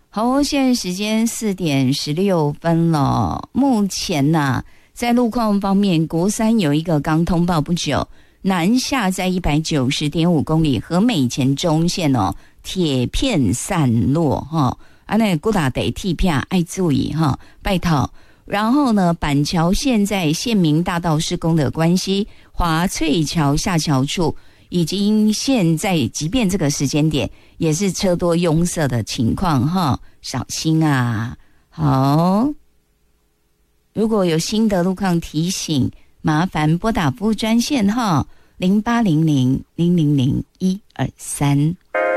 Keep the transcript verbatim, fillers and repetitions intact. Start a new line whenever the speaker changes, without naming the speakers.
好，现在时间四点十六分了。目前呢、啊，在路况方面，国三有一个刚通报不久，南下在一百九十点五公里，和美前中线哦，铁片散落哈，啊那古打得替片爱注意哈，拜托。然后呢，板桥现在县民大道施工的关系，华翠桥下桥处。已经现在，即便这个时间点，也是车多拥塞的情况哈，小心啊！好，如果有新的路况提醒，麻烦拨打服务专线哈，零八零零零零零一二三。